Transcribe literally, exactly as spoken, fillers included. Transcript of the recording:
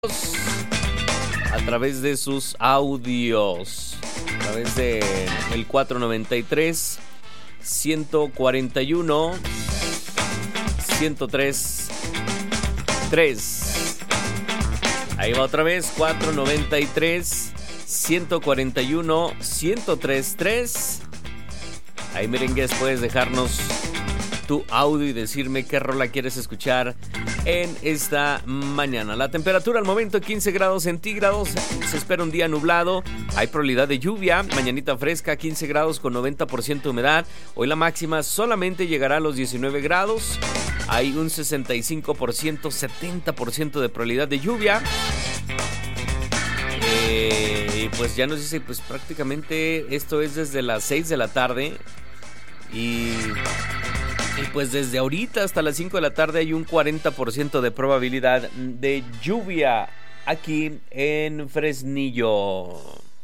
a través de sus audios, a través de el cuatro noventa y tres, ciento cuarenta y uno, ciento tres, tres. Ahí va otra vez, cuatro noventa y tres, ciento cuarenta y uno, ciento tres, tres. Ahí, merengues, puedes dejarnos tu audio y decirme qué rola quieres escuchar en esta mañana. La temperatura al momento quince grados centígrados. Se espera un día nublado. Hay probabilidad de lluvia. Mañanita fresca, quince grados con noventa por ciento de humedad. Hoy la máxima solamente llegará a los diecinueve grados. Hay un sesenta y cinco por ciento, setenta por ciento de probabilidad de lluvia. Eh, pues ya nos dice, pues prácticamente esto es desde las seis de la tarde. Y... Y pues desde ahorita hasta las cinco de la tarde hay un cuarenta por ciento de probabilidad de lluvia aquí en Fresnillo.